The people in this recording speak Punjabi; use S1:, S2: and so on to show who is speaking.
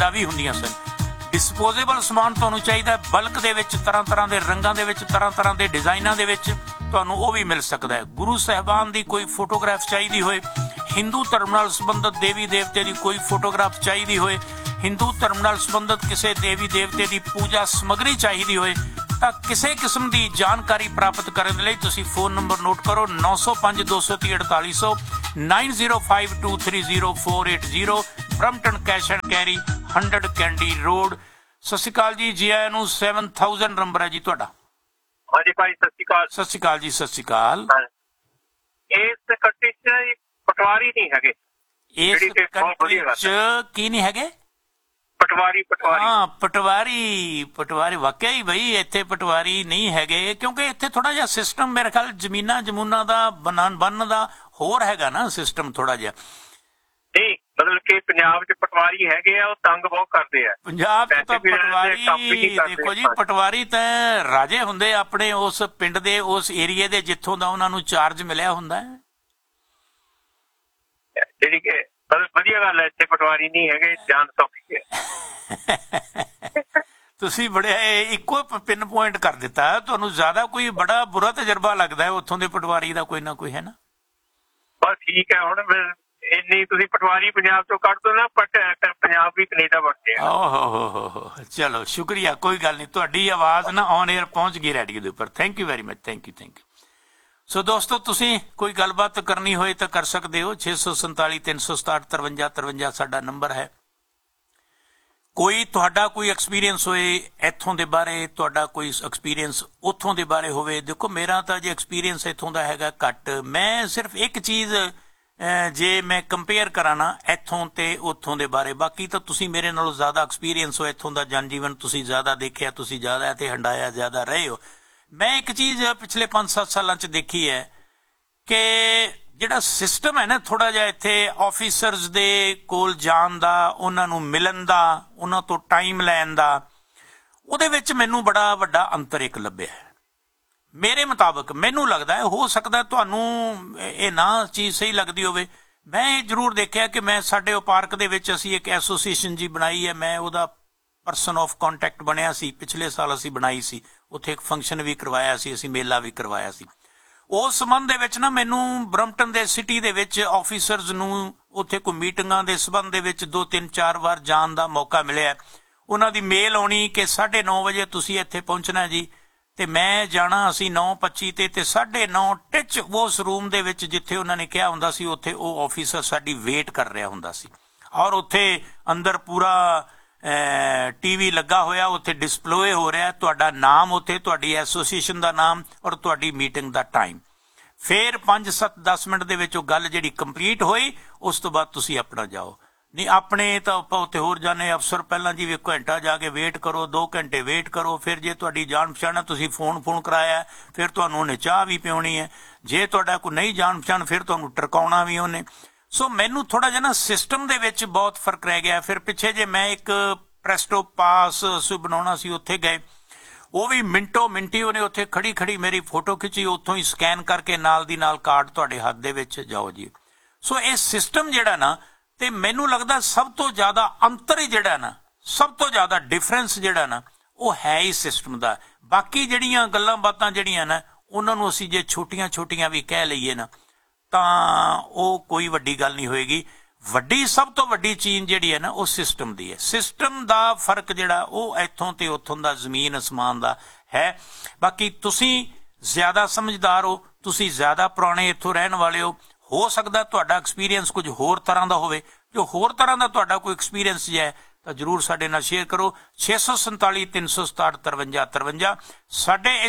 S1: ਜ਼ਿਆਦਾ ਵੀ ਹੁੰਦੀਆਂ ਸਨ। ਡਿਸਪੋਜ਼ੇਬਲ ਸਮਾਨ ਤੁਹਾਨੂੰ ਚਾਹੀਦਾ ਬਲਕ ਦੇ ਵਿੱਚ, ਤਰ੍ਹਾਂ ਤਰ੍ਹਾਂ ਦੇ ਰੰਗਾਂ ਦੇ ਵਿੱਚ, ਤਰ੍ਹਾਂ ਤਰ੍ਹਾਂ ਦੇ ਡਿਜ਼ਾਈਨਾਂ ਦੇ ਵਿੱਚ, ਤੁਹਾਨੂੰ ਉਹ ਵੀ ਮਿਲ ਸਕਦਾ ਹੈ। ਗੁਰੂ ਸਾਹਿਬਾਨ ਦੀ ਕੋਈ ਫੋਟੋਗ੍ਰਾਫ ਚਾਹੀਦੀ ਹੋਏ, ਹਿੰਦੂ ਧਰਮ ਨਾਲ ਸੰਬੰਧਿਤ ਦੇਵੀ ਦੇਵਤੇ ਦੀ ਕੋਈ ਫੋਟੋਗ੍ਰਾਫ ਚਾਹੀਦੀ ਹੋਏ, ਹਿੰਦੂ ਧਰਮ ਨਾਲ ਸੰਬੰਧਿਤ ਕਿਸੇ ਦੇਵੀ ਦੇਵਤੇ ਦੀ ਪੂਜਾ ਸਮੱਗਰੀ ਚਾਹੀਦੀ ਹੋਏ, ਤਾਂ ਕਿਸੇ ਕਿਸਮ ਦੀ ਜਾਣਕਾਰੀ ਪ੍ਰਾਪਤ ਕਰਨ ਲਈ ਤੁਸੀਂ ਫੋਨ ਨੰਬਰ ਨੋਟ ਕਰੋ 905 230 4800 9052300480 Brampton cash and carry 100 candy road. ਸਤਿ ਸ਼੍ਰੀ ਅਕਾਲ ਜੀ, ਜੀ ਆਇਆਂ ਨੂੰ। 7000 ਨੰਬਰ ਹੈ ਜੀ ਤੁਹਾਡਾ।
S2: ਹਾਂਜੀ ਭਾਈ, ਸਤਿ ਸ਼੍ਰੀ ਅਕਾਲ।
S1: ਸਤਿ ਸ਼੍ਰੀ ਅਕਾਲ ਜੀ, ਸਤਿ ਸ਼੍ਰੀ ਅਕਾਲ।
S2: ਇਸ ਕੰਟਰੀ 'ਚ ਪਟਵਾਰੀ ਨਹੀਂ ਹੈਗੇ।
S1: ਇਸ ਕੰਟਰੀ 'ਚ ਕੀ ਨਹੀਂ ਹੈਗੇ?
S2: ਪਟਵਾਰੀ।
S1: ਹਾਂ, ਪਟਵਾਰੀ ਵਾਕਿਆ ਹੀ ਬਈ ਇੱਥੇ ਪਟਵਾਰੀ ਨਹੀਂ ਹੈਗੇ, ਕਿਉਂਕਿ ਇੱਥੇ ਥੋੜਾ ਜਿਹਾ ਸਿਸਟਮ ਮੇਰੇ ਖਿਆਲ ਜ਼ਮੀਨਾਂ ਜਮੂਨਾਂ ਦਾ ਬਣਨ ਦਾ ਹੋਰ ਹੈਗਾ ਨਾ ਸਿਸਟਮ ਥੋੜਾ ਜਿਹਾ।
S2: ਨਹੀਂ, ਮਤਲਬ ਕਿ ਪੰਜਾਬ 'ਚ ਪਟਵਾਰੀ ਹੈਗੇ ਆ, ਉਹ ਤੰਗ ਬਹੁਤ ਕਰਦੇ ਆ।
S1: ਪੰਜਾਬ 'ਚ ਤਾਂ ਪਟਵਾਰੀ ਦੇਖੋ ਜੀ, ਪਟਵਾਰੀ ਤਾਂ ਰਾਜੇ ਹੁੰਦੇ ਆਪਣੇ ਉਸ ਪਿੰਡ ਦੇ, ਉਸ ਏਰੀਏ ਦੇ, ਜਿੱਥੋਂ ਦਾ ਉਹਨਾਂ ਨੂੰ ਚਾਰਜ ਮਿਲਿਆ ਹੁੰਦਾ ਹੈ।
S2: ਜਿਹੜੀ ਕਿ ਵਧੀਆ ਗੱਲ ਹੈ, ਇੱਥੇ ਪਟਵਾਰੀ ਨਹੀਂ ਹੈਗੇ, ਜਾਨ ਸੌਖੀ ਹੈ।
S1: ਤੁਸੀਂ ਬੜੇ ਇੱਕੋ ਪਿੰਨ ਪੁਆਇੰਟ ਕਰ ਦਿੱਤਾ। ਤੁਹਾਨੂੰ ਜ਼ਿਆਦਾ ਕੋਈ ਬੜਾ ਬੁਰਾ ਤਜਰਬਾ ਲੱਗਦਾ ਹੈ ਉੱਥੋਂ ਦੇ ਪਟਵਾਰੀ ਦਾ? ਕੋਈ ਨਾ ਕੋਈ ਹੈ ਨਾ।
S2: ਬਸ ਠੀਕ ਹੈ, ਹੁਣ ਇੰਨੀ ਤੁਸੀਂ ਪਟਵਾਰੀ ਪੰਜਾਬ ਤੋਂ ਕੱਢ ਦੋ ਨਾ, ਪੰਜਾਬ ਵੀ ਕੈਨੇਡਾ ਬਣ ਗਿਆ।
S1: ਓਹੋ, ਚਲੋ ਸ਼ੁਕਰੀਆ, ਕੋਈ ਗੱਲ ਨਹੀਂ। ਤੁਹਾਡੀ ਆਵਾਜ਼ ਨਾ ਔਨ ਏਅਰ ਪਹੁੰਚ ਗਈ ਰੇਡੀਓ ਦੇ ਉੱਪਰ। Thank you very much, thank you. ਸੋ ਦੋਸਤੋ, ਤੁਸੀਂ ਕੋਈ ਗੱਲਬਾਤ ਕਰਨੀ ਹੋਏ ਤਾਂ ਕਰ ਸਕਦੇ ਹੋ। 647 367 53 53 ਸਾਡਾ ਨੰਬਰ ਹੈ। ਕੋਈ ਤੁਹਾਡਾ ਕੋਈ ਐਕਸਪੀਰੀਅੰਸ ਹੋਏ ਇੱਥੋਂ ਦੇ ਬਾਰੇ, ਤੁਹਾਡਾ ਕੋਈ ਐਕਸਪੀਰੀਅੰਸ ਉੱਥੋਂ ਦੇ ਬਾਰੇ ਹੋਵੇ। ਦੇਖੋ, ਮੇਰਾ ਤਾਂ ਜੇ ਐਕਸਪੀਰੀਅੰਸ ਇੱਥੋਂ ਦਾ ਹੈਗਾ ਘੱਟ। ਮੈਂ ਸਿਰਫ ਇੱਕ ਚੀਜ਼ ਜੇ ਮੈਂ ਕੰਪੇਅਰ ਕਰਾਂ ਨਾ ਇੱਥੋਂ ਤੇ ਉੱਥੋਂ ਦੇ ਬਾਰੇ, ਬਾਕੀ ਤਾਂ ਤੁਸੀਂ ਮੇਰੇ ਨਾਲੋਂ ਜ਼ਿਆਦਾ ਐਕਸਪੀਰੀਅੰਸ ਹੋ, ਇੱਥੋਂ ਦਾ ਜਨਜੀਵਨ ਤੁਸੀਂ ਜ਼ਿਆਦਾ ਦੇਖਿਆ, ਤੁਸੀਂ ਜ਼ਿਆਦਾ ਇੱਥੇ ਹੰਡਾਇਆ, ਜ਼ਿਆਦਾ ਰਹੇ ਹੋ। ਮੈਂ ਇੱਕ ਚੀਜ਼ ਪਿਛਲੇ 5-7 ਸਾਲਾਂ 'ਚ ਦੇਖੀ ਹੈ ਕਿ ਜਿਹੜਾ ਸਿਸਟਮ ਹੈ ਨਾ ਥੋੜਾ ਜਿਹਾ ਇੱਥੇ ਆਫੀਸਰਸ ਦੇ ਕੋਲ ਜਾਣ ਦਾ, ਉਹਨਾਂ ਨੂੰ ਮਿਲਣ ਦਾ, ਉਹਨਾਂ ਤੋਂ ਟਾਈਮ ਲੈਣ ਦਾ, ਉਹਦੇ ਵਿੱਚ ਮੈਨੂੰ ਬੜਾ ਵੱਡਾ ਅੰਤਰ ਇੱਕ ਲੱਭਿਆ ਹੈ। ਮੇਰੇ ਮੁਤਾਬਕ ਮੈਨੂੰ ਲੱਗਦਾ ਹੈ, ਹੋ ਸਕਦਾ ਤੁਹਾਨੂੰ ਇਹ ਨਾ ਚੀਜ਼ ਸਹੀ ਲੱਗਦੀ ਹੋਵੇ। ਮੈਂ ਇਹ ਜ਼ਰੂਰ ਦੇਖਿਆ ਕਿ ਮੈਂ ਸਾਡੇ ਉਹ ਪਾਰਕ ਦੇ ਵਿੱਚ ਅਸੀਂ ਇੱਕ ਐਸੋਸੀਏਸ਼ਨ ਜੀ ਬਣਾਈ ਹੈ। ਮੈਂ ਉਹਦਾ ਪਰਸਨ ਆਫ ਕੰਟੈਕਟ ਬਣਿਆ ਸੀ। ਪਿਛਲੇ ਸਾਲ ਅਸੀਂ ਬਣਾਈ ਸੀ। ਉੱਥੇ ਇੱਕ ਫੰਕਸ਼ਨ ਵੀ ਕਰਵਾਇਆ ਸੀ, ਅਸੀਂ ਮੇਲਾ ਵੀ ਕਰਵਾਇਆ ਸੀ। ਉਸ ਸੰਬੰਧ ਦੇ ਵਿੱਚ ਨਾ ਮੈਨੂੰ ਬਰਮਟਨ ਦੇ ਸਿਟੀ ਦੇ ਵਿੱਚ ਆਫੀਸਰਸ ਨੂੰ ਉੱਥੇ ਕੋਈ ਮੀਟਿੰਗਾਂ ਦੇ ਸੰਬੰਧ ਦੇ ਵਿੱਚ 2-3-4 ਵਾਰ ਜਾਣ ਦਾ ਮੌਕਾ ਮਿਲਿਆ। ਉਹਨਾਂ ਦੀ ਮੇਲ ਆਉਣੀ ਕਿ 9:30 ਵਜੇ ਤੁਸੀਂ ਇੱਥੇ ਪਹੁੰਚਣਾ ਜੀ, ਤੇ ਮੈਂ ਜਾਣਾ ਅਸੀਂ 9:25 ਤੇ 9:30 ਟਿਚ ਉਸ ਰੂਮ ਦੇ ਵਿੱਚ ਜਿੱਥੇ ਉਹਨਾਂ ਨੇ ਕਿਹਾ ਹੁੰਦਾ ਸੀ, ਉੱਥੇ ਉਹ ਆਫੀਸਰ ਸਾਡੀ ਵੇਟ ਕਰ ਰਿਹਾ ਹੁੰਦਾ ਸੀ। ਔਰ ਉੱਥੇ ਅੰਦਰ ਪੂਰਾ TV ਲੱਗਾ ਹੋਇਆ, ਉੱਥੇ ਡਿਸਪਲੇ ਹੋ ਰਿਹਾ ਤੁਹਾਡਾ ਨਾਮ, ਉੱਥੇ ਤੁਹਾਡੀ ਐਸੋਸੀਏਸ਼ਨ ਦਾ ਨਾਮ ਔਰ ਤੁਹਾਡੀ ਮੀਟਿੰਗ ਦਾ ਟਾਈਮ। ਫਿਰ 5-7-10 ਮਿੰਟ ਦੇ ਵਿੱਚ ਉਹ ਗੱਲ ਜਿਹੜੀ ਕੰਪਲੀਟ ਹੋਈ, ਉਸ ਤੋਂ ਬਾਅਦ ਤੁਸੀਂ ਆਪਣਾ ਜਾਓ। ਨਹੀਂ ਆਪਣੇ ਤਾਂ ਆਪਾਂ ਉੱਥੇ ਹੋਰ ਜਾਣੇ ਅਫਸਰ ਪਹਿਲਾਂ ਜੀ 1 ਘੰਟਾ ਜਾ ਕੇ ਵੇਟ ਕਰੋ, 2 ਘੰਟੇ ਵੇਟ ਕਰੋ। ਫਿਰ ਜੇ ਤੁਹਾਡੀ ਜਾਣ ਪਛਾਣ, ਤੁਸੀਂ ਫੋਨ ਕਰਾਇਆ, ਫਿਰ ਤੁਹਾਨੂੰ ਉਹਨੇ ਚਾਹ ਵੀ ਪਿਉਣੀ ਹੈ। ਜੇ ਤੁਹਾਡਾ ਕੋਈ ਨਹੀਂ ਜਾਣ ਪਛਾਣ, ਫਿਰ ਤੁਹਾਨੂੰ ਟਰਕਾਉਣਾ ਵੀ ਉਹਨੇ। ਸੋ ਮੈਨੂੰ ਥੋੜਾ ਜਿਹਾ ਨਾ ਸਿਸਟਮ ਦੇ ਵਿੱਚ ਬਹੁਤ ਫਰਕ ਰਹਿ ਗਿਆ। ਫਿਰ ਪਿੱਛੇ ਜੇ ਮੈਂ ਇੱਕ ਪ੍ਰੈਸਟੋ ਪਾਸ ਅਸੀਂ ਬਣਾਉਣਾ ਸੀ, ਉੱਥੇ ਗਏ, ਉਹ ਵੀ ਮਿੰਟੋ ਮਿੰਟੀ ਉਹਨੇ ਉੱਥੇ ਖੜੀ ਮੇਰੀ ਫੋਟੋ ਖਿੱਚੀ, ਉੱਥੋਂ ਹੀ ਸਕੈਨ ਕਰਕੇ ਨਾਲ ਦੀ ਨਾਲ ਕਾਰਡ ਤੁਹਾਡੇ ਹੱਥ ਦੇ ਵਿੱਚ, ਜਾਓ ਜੀ। ਸੋ ਇਹ ਸਿਸਟਮ ਜਿਹੜਾ ਨਾ, ਤੇ ਮੈਨੂੰ ਲੱਗਦਾ ਸਭ ਤੋਂ ਜ਼ਿਆਦਾ ਅੰਤਰ ਹੀ ਜਿਹੜਾ ਨਾ, ਸਭ ਤੋਂ ਜ਼ਿਆਦਾ ਡਿਫਰੈਂਸ ਜਿਹੜਾ ਨਾ, ਉਹ ਹੈ ਹੀ ਸਿਸਟਮ ਦਾ। ਬਾਕੀ ਜਿਹੜੀਆਂ ਗੱਲਾਂ ਬਾਤਾਂ ਜਿਹੜੀਆਂ ਨਾ, ਉਹਨਾਂ ਨੂੰ ਅਸੀਂ ਜੇ ਛੋਟੀਆਂ ਵੀ ਕਹਿ ਲਈਏ ਨਾ, ਤਾਂ ਉਹ ਕੋਈ ਵੱਡੀ ਗੱਲ ਨਹੀਂ ਹੋਏਗੀ। ਸਭ ਤੋਂ ਵੱਡੀ ਚੀਜ਼ ਜਿਹੜੀ ਹੈ ਨਾ, ਉਹ ਸਿਸਟਮ ਦੀ ਹੈ। ਸਿਸਟਮ ਦਾ ਫਰਕ ਜਿਹੜਾ ਉਹ ਇੱਥੋਂ ਤੇ ਉੱਥੋਂ ਦਾ, ਜ਼ਮੀਨ ਅਸਮਾਨ ਦਾ ਹੈ। ਬਾਕੀ ਤੁਸੀਂ ਜ਼ਿਆਦਾ ਸਮਝਦਾਰ ਹੋ, ਤੁਸੀਂ ਜ਼ਿਆਦਾ ਪੁਰਾਣੇ ਇੱਥੋਂ ਰਹਿਣ ਵਾਲੇ ਹੋ ਸਕਦਾ ਤੁਹਾਡਾ ਐਕਸਪੀਰੀਅੰਸ ਕੁਝ ਹੋਰ ਤਰ੍ਹਾਂ ਦਾ ਹੋਵੇ। ਜੋ ਹੋਰ ਤਰ੍ਹਾਂ ਦਾ ਤੁਹਾਡਾ ਕੋਈ ਐਕਸਪੀਰੀਅੰਸ ਹੈ ਤਾਂ ਜ਼ਰੂਰ ਸਾਡੇ ਨਾਲ ਸ਼ੇਅਰ ਕਰੋ। 647 367 53 53 ਸਾਡੇ